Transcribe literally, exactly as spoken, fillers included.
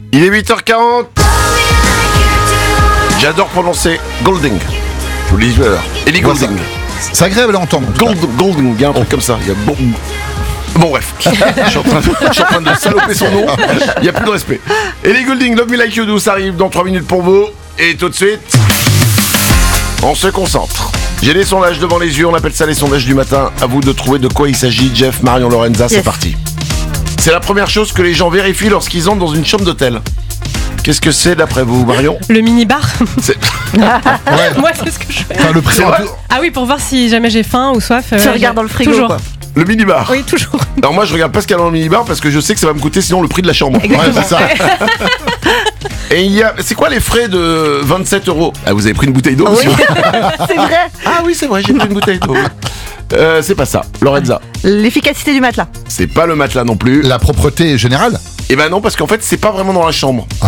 Il est huit heures quarante. J'adore prononcer Golding. Je vous le dis tout à l'heure. Ellie Goulding. C'est agréable à entendre. Gold, Golding, il y a un truc comme ça. Il y a bon. Bon bref, je suis en train de, je suis en train de saloper son nom. Il n'y a plus de respect. Ellie Goulding, Love Me Like You Do, ça arrive dans trois minutes pour vous. Et tout de suite, on se concentre. J'ai les sondages devant les yeux, on appelle ça les sondages du matin. À vous de trouver de quoi il s'agit. Jeff, Marion, Lorenza, yes. C'est parti. C'est la première chose que les gens vérifient lorsqu'ils entrent dans une chambre d'hôtel. Qu'est-ce que c'est d'après vous, Marion? Le mini-bar. C'est... Ouais. Moi, c'est ce que je fais. Enfin, le prix. Ah oui, pour voir si jamais j'ai faim ou soif. Tu euh, regardes dans le frigo, toujours. quoi. Le minibar. Oui, toujours. Alors moi je regarde pas ce qu'il y a dans le minibar parce que je sais que ça va me coûter sinon le prix de la chambre. Ouais, c'est ça. Et il y a... C'est quoi les frais de vingt-sept euros? Ah, vous avez pris une bouteille d'eau Oui, aussi? c'est vrai. Ah oui, c'est vrai, j'ai pris une bouteille d'eau. Euh, c'est pas ça. Lorenza. L'efficacité du matelas. C'est pas le matelas non plus. La propreté générale. Et ben non, parce qu'en fait c'est pas vraiment dans la chambre.